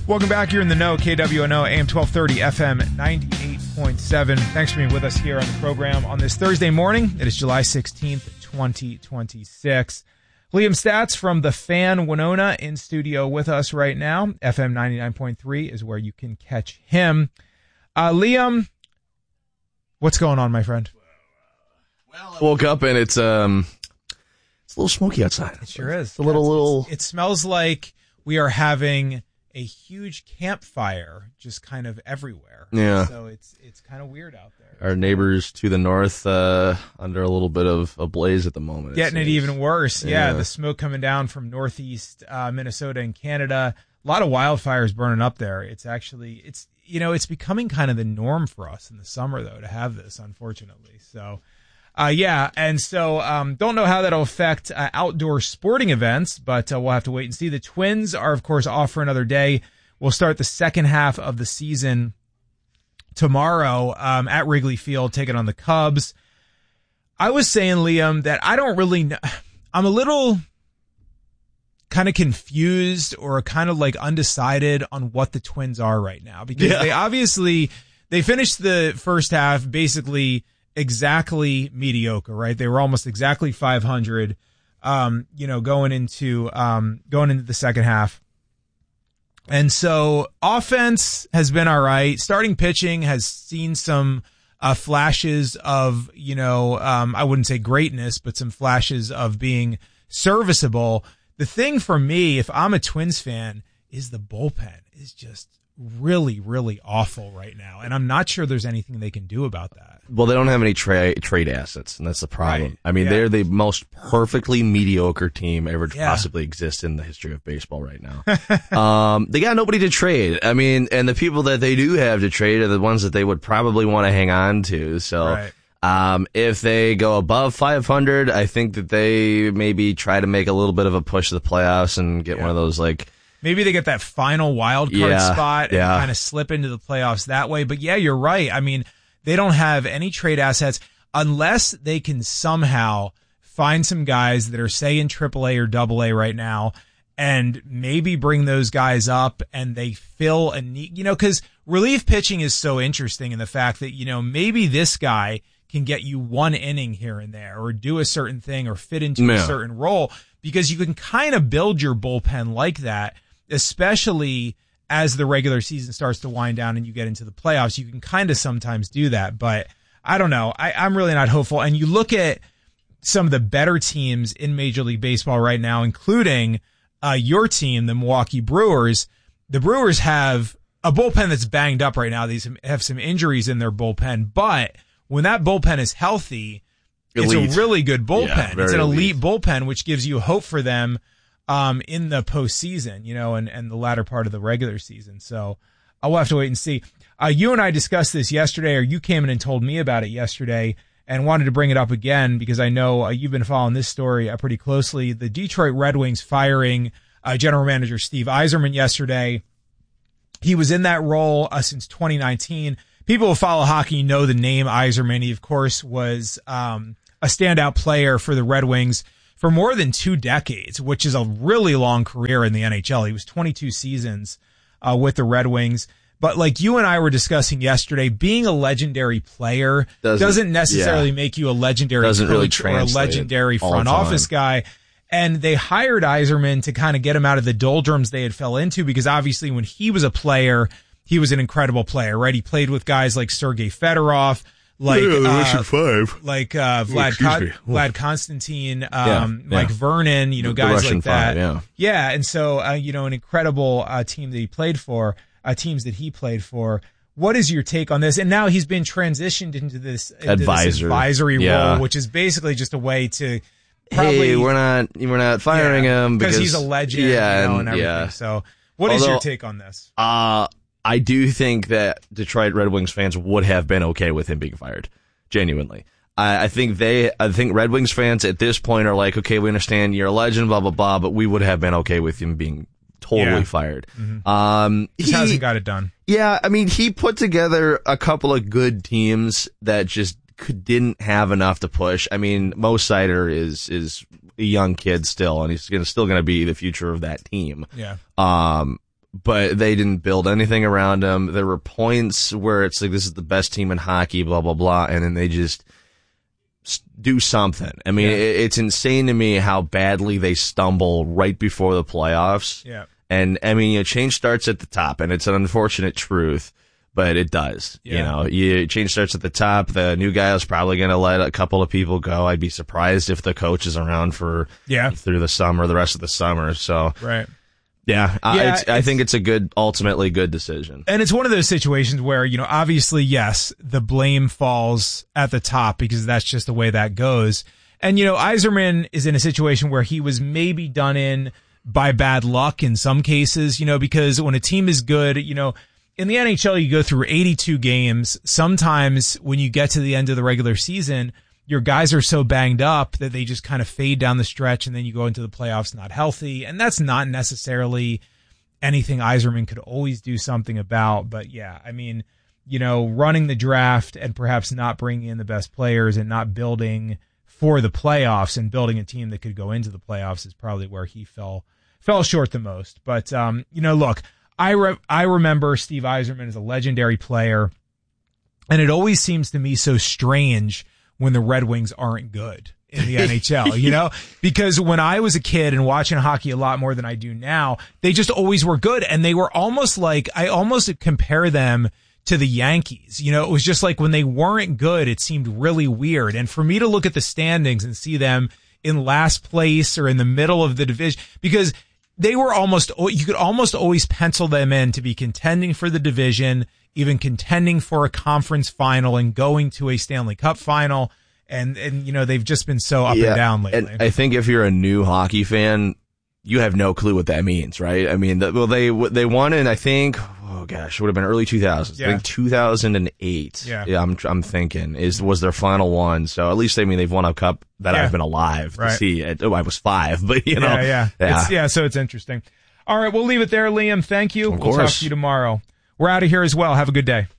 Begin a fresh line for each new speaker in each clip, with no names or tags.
Welcome back. You're in the know. KWNO, AM 1230, FM 98.7. Thanks for being with us here on the program on this Thursday morning. It is July 16th, 2026. Liam Stats from the Fan Winona in studio with us right now. FM 99.3 is where you can catch him. Liam, what's going on, my friend?
Well, I woke up and it's a little smoky outside.
It sure is.
It's a little.
It smells like we are having a huge campfire just kind of everywhere.
Yeah.
So it's kind of weird out there.
Our neighbors to the north under a little bit of a blaze at the moment.
Getting it even worse. Yeah, the smoke coming down from northeast Minnesota and Canada. A lot of wildfires burning up there. It's becoming kind of the norm for us in the summer, though, to have this, unfortunately. So, and so don't know how that'll affect outdoor sporting events, but we'll have to wait and see. The Twins are, of course, off for another day. We'll start the second half of the season tomorrow at Wrigley Field, taking on the Cubs. I was saying, Liam, that I don't really know. I'm a little kind of confused or kind of like undecided on what the Twins are right now, because they finished the first half basically exactly mediocre, right? They were almost exactly 500, going into the second half. And so offense has been all right. Starting pitching has seen some flashes of, I wouldn't say greatness, but some flashes of being serviceable. The thing for me, if I'm a Twins fan, is the bullpen is just really, really awful right now. And I'm not sure there's anything they can do about that.
Well, they don't have any trade assets, and that's the problem.
Right.
I mean, they're the most perfectly mediocre team ever to possibly exist in the history of baseball right now. They got nobody to trade. I mean, and the people that they do have to trade are the ones that they would probably want to hang on to. So, if they go above 500, I think that they maybe try to make a little bit of a push to the playoffs and get one of those, like,
maybe they get that final wild card spot and kind of slip into the playoffs that way. But you're right. I mean, they don't have any trade assets unless they can somehow find some guys that are, say, in AAA or AA right now and maybe bring those guys up and they fill a need, because relief pitching is so interesting in the fact that, maybe this guy can get you one inning here and there or do a certain thing or fit into a certain role, because you can kind of build your bullpen like that, especially as the regular season starts to wind down and you get into the playoffs. You can kind of sometimes do that, but I don't know. I'm really not hopeful. And you look at some of the better teams in Major League Baseball right now, including your team, the Milwaukee Brewers. The Brewers have a bullpen that's banged up right now. They have some injuries in their bullpen, but when that bullpen is healthy, it's a really good bullpen. It's an elite bullpen, which gives you hope for them in the postseason, and the latter part of the regular season. So I'll have to wait and see. You and I discussed this yesterday, or you came in and told me about it yesterday, and wanted to bring it up again because I know you've been following this story pretty closely. The Detroit Red Wings firing general manager Steve Yzerman yesterday. He was in that role since 2019. People who follow hockey know the name Yzerman. He, of course, was a standout player for the Red Wings for more than 2 decades, which is a really long career in the NHL. He was 22 seasons with the Red Wings. But like you and I were discussing yesterday, being a legendary player doesn't necessarily make you a legendary coach or a legendary front office guy. And they hired Yzerman to kind of get him out of the doldrums they had fell into, because obviously when he was a player, he was an incredible player, right? He played with guys like Sergei Fedorov, like Vlad Constantine, like Vernon, guys like that. And so an incredible team that he played for, teams that he played for. What is your take on this? And now he's been transitioned into this advisory role, which is basically just a way to probably,
we're not firing him because
he's a legend, and everything. Yeah. So what is your take on this?
I do think that Detroit Red Wings fans would have been okay with him being fired. Genuinely. I think Red Wings fans at this point are like, okay, we understand you're a legend, blah, blah, blah, but we would have been okay with him being totally fired.
Mm-hmm. He hasn't got it done.
Yeah. I mean, he put together a couple of good teams that just didn't have enough to push. I mean, Mo Seider is a young kid still, and he's still going to be the future of that team.
Yeah.
but they didn't build anything around him. There were points where it's like, this is the best team in hockey, blah, blah, blah. And then they just do something. I mean, it's insane to me how badly they stumble right before the playoffs.
Yeah.
And I mean, change starts at the top, and it's an unfortunate truth, but it does.
Yeah.
Change starts at the top. The new guy is probably going to let a couple of people go. I'd be surprised if the coach is around for through the summer, the rest of the summer. So
right.
Yeah, I think it's a ultimately good decision.
And it's one of those situations where, obviously, yes, the blame falls at the top because that's just the way that goes. And, Yzerman is in a situation where he was maybe done in by bad luck in some cases, because when a team is good, in the NHL, you go through 82 games. Sometimes when you get to the end of the regular season, your guys are so banged up that they just kind of fade down the stretch, and then you go into the playoffs not healthy. And that's not necessarily anything Yzerman could always do something about. But yeah, I mean, running the draft and perhaps not bringing in the best players and not building for the playoffs and building a team that could go into the playoffs is probably where he fell short the most. But, look, I remember Steve Yzerman as a legendary player, and it always seems to me so strange when the Red Wings aren't good in the NHL, because when I was a kid and watching hockey a lot more than I do now, they just always were good. And they were almost like, I almost compare them to the Yankees. It was just like when they weren't good, it seemed really weird. And for me to look at the standings and see them in last place or in the middle of the division, because they were you could almost always pencil them in to be contending for the division, even contending for a conference final and going to a Stanley Cup final. And they've just been so up and down lately.
And I think if you're a new hockey fan, you have no clue what that means, right? I mean, they won in, I think, it would have been early 2000s.
Yeah.
I think 2008.
Yeah.
I'm thinking was their final one. So at least, they've won a cup that I've been alive to see. I was 5, but
So it's interesting. All right. We'll leave it there, Liam. Thank you.
Of course.
We'll talk to you tomorrow. We're out of here as well. Have a good day.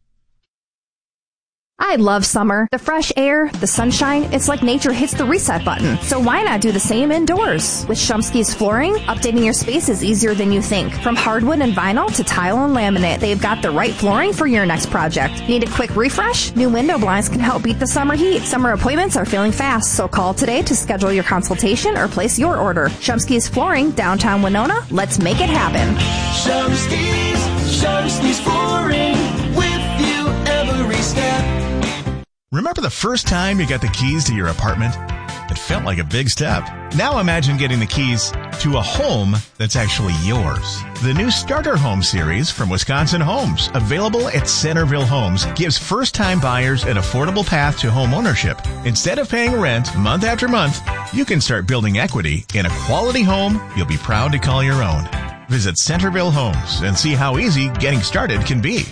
I love summer. The fresh air, the sunshine, it's like nature hits the reset button. So why not do the same indoors? With Shumsky's Flooring, updating your space is easier than you think. From hardwood and vinyl to tile and laminate, they've got the right flooring for your next project. Need a quick refresh? New window blinds can help beat the summer heat. Summer appointments are filling fast, so call today to schedule your consultation or place your order. Shumsky's Flooring, downtown Winona. Let's make it happen.
Shumsky's Flooring, with you every step.
Remember the first time you got the keys to your apartment? It felt like a big step. Now imagine getting the keys to a home that's actually yours. The new Starter Home series from Wisconsin Homes, available at Centerville Homes, gives first-time buyers an affordable path to home ownership. Instead of paying rent month after month, you can start building equity in a quality home you'll be proud to call your own. Visit Centerville Homes and see how easy getting started can be.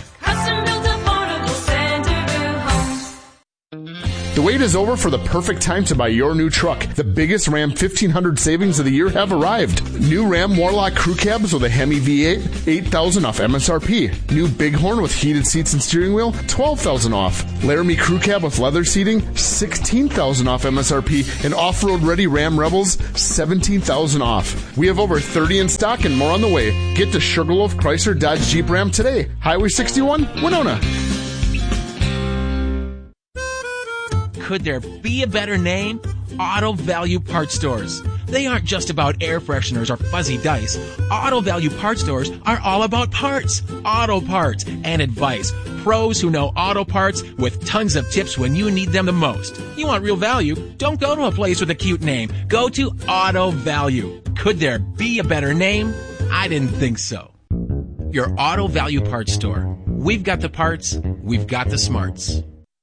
The wait is over for the perfect time to buy your new truck. The biggest Ram 1500 savings of the year have arrived. New Ram Warlock crew cabs with a Hemi V8, $8,000 off MSRP. New Bighorn with heated seats and steering wheel, $12,000 off. Laramie crew cab with leather seating, $16,000 off MSRP. And off-road ready Ram Rebels, $17,000 off. We have over 30 in stock and more on the way. Get to Sugarloaf Chrysler Dodge Jeep Ram today. Highway 61, Winona.
Could there be a better name? Auto Value Parts Stores. They aren't just about air fresheners or fuzzy dice. Auto Value Parts Stores are all about parts, auto parts, and advice. Pros who know auto parts with tons of tips when you need them the most. You want real value? Don't go to a place with a cute name. Go to Auto Value. Could there be a better name? I didn't think so. Your Auto Value Parts Store. We've got the parts. We've got the smarts.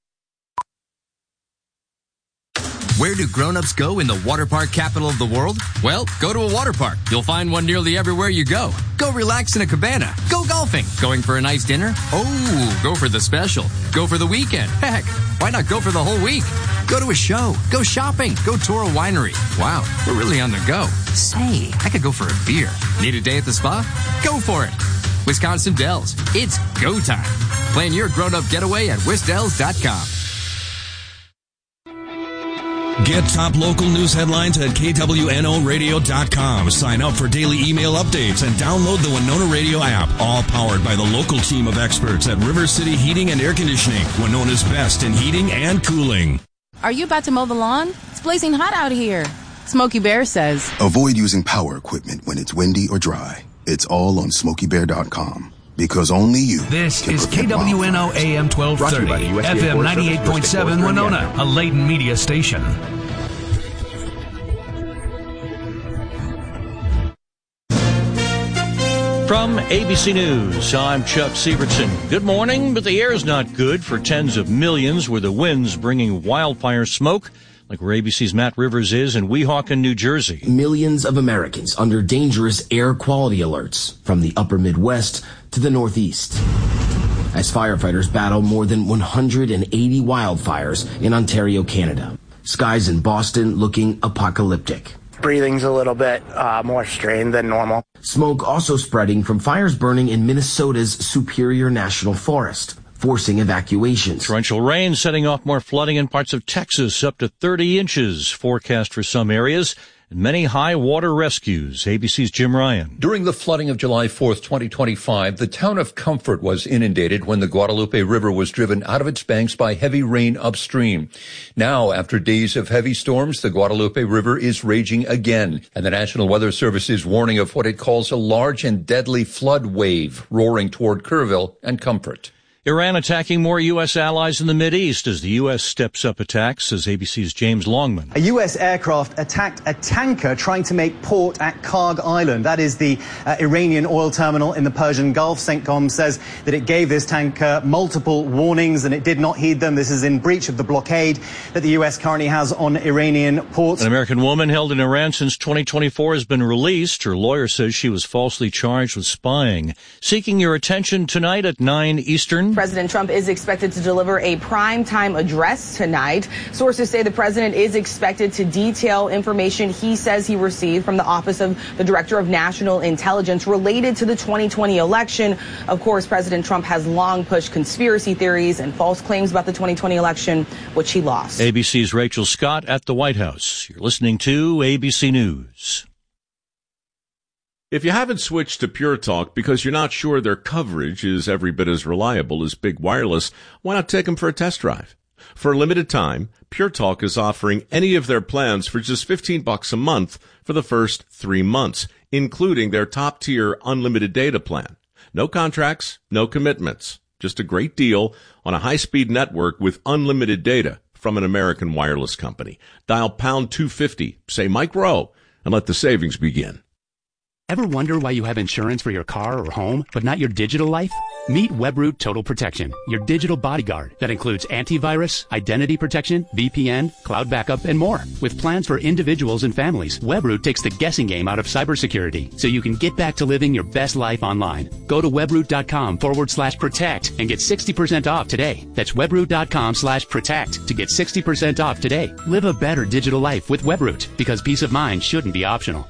Where do grown-ups go in the water park capital of the world? Well, go to a water park. You'll find one nearly everywhere you go. Go relax in a cabana. Go golfing. Going for a nice dinner? Oh, go for the special. Go for the weekend. Heck, why not go for the whole week? Go to a show. Go shopping. Go tour a winery. Wow, we're really on the go. Say, I could go for a beer. Need a day at the spa? Go for it. Wisconsin Dells. It's go time. Plan your grown-up getaway at wisdells.com.
Get top local news headlines at KWNOradio.com. Sign up for daily email updates and download the Winona Radio app. All powered by the local team of experts at River City Heating and Air Conditioning, Winona's best in heating and cooling.
Are you about to mow the lawn? It's blazing hot out here. Smokey Bear says,
avoid using power equipment when it's windy or dry. It's all on SmokeyBear.com. Because only you.
This is KWNO AM 1230, FM 98.7 Winona, a Layton media station.
From ABC News, I'm Chuck Sievertson. Good morning, but the air's not good for tens of millions with the winds bringing wildfire smoke, like where ABC's Matt Rivers is in Weehawken, New Jersey.
Millions of Americans under dangerous air quality alerts from the upper Midwest to the Northeast, as firefighters battle more than 180 wildfires in Ontario, Canada. Skies in Boston looking apocalyptic.
Breathing's a little bit more strained than normal.
Smoke also spreading from fires burning in Minnesota's Superior National Forest, forcing evacuations.
Torrential rain setting off more flooding in parts of Texas, up to 30 inches forecast for some areas, and many high water rescues. ABC's Jim Ryan.
During the flooding of July 4th, 2025, the town of Comfort was inundated when the Guadalupe River was driven out of its banks by heavy rain upstream. Now, after days of heavy storms, the Guadalupe River is raging again, and the National Weather Service is warning of what it calls a large and deadly flood wave roaring toward Kerrville and Comfort.
Iran attacking more U.S. allies in the Mideast as the U.S. steps up attacks, says ABC's James Longman.
A U.S. aircraft attacked a tanker trying to make port at Karg Island. That is the Iranian oil terminal in the Persian Gulf. CENTCOM says that it gave this tanker multiple warnings and it did not heed them. This is in breach of the blockade that the U.S. currently has on Iranian ports.
An American woman held in Iran since 2024 has been released. Her lawyer says she was falsely charged with spying. Seeking your attention tonight at 9 Eastern.
President Trump is expected to deliver a prime-time address tonight. Sources say the president is expected to detail information he says he received from the Office of the Director of National Intelligence related to the 2020 election. Of course, President Trump has long pushed conspiracy theories and false claims about the 2020 election, which he lost.
ABC's Rachel Scott at the White House. You're listening to ABC News.
If you haven't switched to Pure Talk because you're not sure their coverage is every bit as reliable as Big Wireless, why not take them for a test drive? For a limited time, Pure Talk is offering any of their plans for just $15 a month for the first 3 months, including their top-tier unlimited data plan. No contracts, no commitments. Just a great deal on a high-speed network with unlimited data from an American wireless company. Dial pound 250, say Mike Rowe, and let the savings begin.
Ever wonder why you have insurance for your car or home, but not your digital life? Meet Webroot Total Protection, your digital bodyguard that includes antivirus, identity protection, VPN, cloud backup, and more. With plans for individuals and families, Webroot takes the guessing game out of cybersecurity so you can get back to living your best life online. Go to webroot.com/protect and get 60% off today. That's webroot.com/protect to get 60% off today. Live a better digital life with Webroot because peace of mind shouldn't be optional.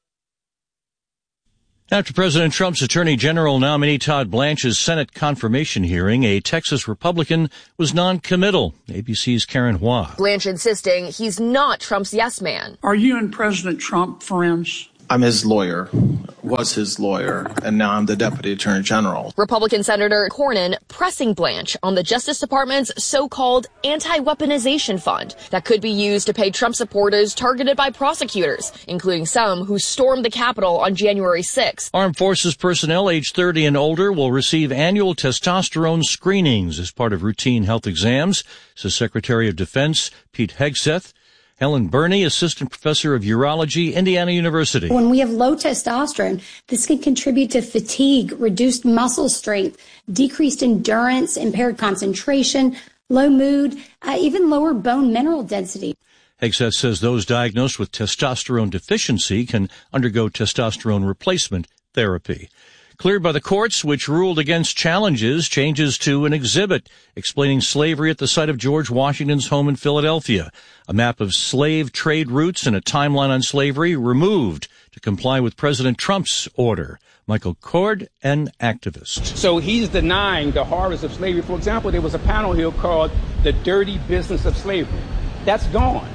After President Trump's Attorney General nominee Todd Blanche's Senate confirmation hearing, a Texas Republican was non-committal. ABC's Karen Hua.
Blanche insisting he's not Trump's yes man.
Are you and President Trump friends?
I'm his lawyer, was his lawyer, and now I'm the Deputy Attorney General.
Republican Senator Cornyn pressing Blanche on the Justice Department's so-called anti-weaponization fund that could be used to pay Trump supporters targeted by prosecutors, including some who stormed the Capitol on January 6th.
Armed Forces personnel age 30 and older will receive annual testosterone screenings as part of routine health exams, says Secretary of Defense Pete Hegseth. Helen Burney, Assistant Professor of Urology, Indiana University.
When we have low testosterone, this can contribute to fatigue, reduced muscle strength, decreased endurance, impaired concentration, low mood, even lower bone mineral density.
Hegseth says those diagnosed with testosterone deficiency can undergo testosterone replacement therapy. Cleared by the courts, which ruled against changes to an exhibit explaining slavery at the site of George Washington's home in Philadelphia. A map of slave trade routes and a timeline on slavery removed to comply with President Trump's order. Michael Cord, an activist.
So he's denying the horrors of slavery. For example, there was a panel here called The Dirty Business of Slavery. That's gone.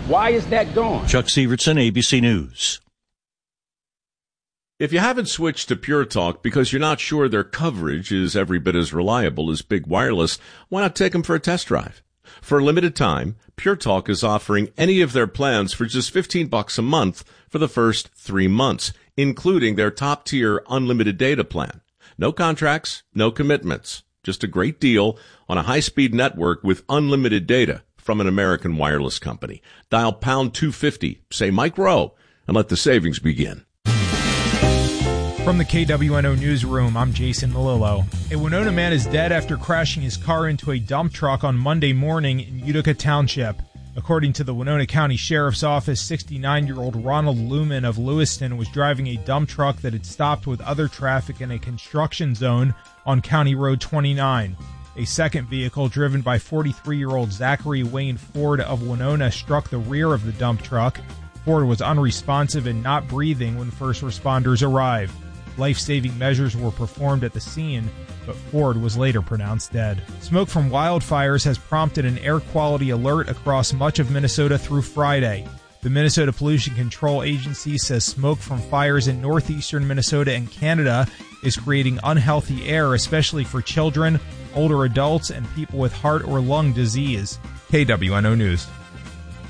Why is that gone?
Chuck Severson, ABC News.
If you haven't switched to Pure Talk because you're not sure their coverage is every bit as reliable as Big Wireless, why not take them for a test drive? For a limited time, Pure Talk is offering any of their plans for just $15 a month for the first 3 months, including their top-tier unlimited data plan. No contracts, no commitments. Just a great deal on a high-speed network with unlimited data from an American wireless company. Dial pound 250, say Mike Rowe, and let the savings begin.
From the KWNO Newsroom, I'm Jason Melillo. A Winona man is dead after crashing his car into a dump truck on Monday morning in Utica Township. According to the Winona County Sheriff's Office, 69-year-old Ronald Lumen of Lewiston was driving a dump truck that had stopped with other traffic in a construction zone on County Road 29. A second vehicle, driven by 43-year-old Zachary Wayne Ford of Winona, struck the rear of the dump truck. Ford was unresponsive and not breathing when first responders arrived. Life-saving measures were performed at the scene, but Ford was later pronounced dead. Smoke from wildfires has prompted an air quality alert across much of Minnesota through Friday. The Minnesota Pollution Control Agency says smoke from fires in northeastern Minnesota and Canada is creating unhealthy air, especially for children, older adults, and people with heart or lung disease. KWNO News.